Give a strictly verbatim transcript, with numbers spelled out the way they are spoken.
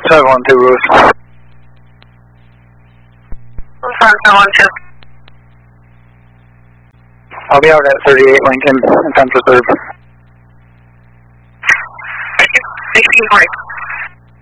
seven one two Rose. seven one two. I'll be out at thirty-eight Lincoln, ten for third. Thank you. Thank you.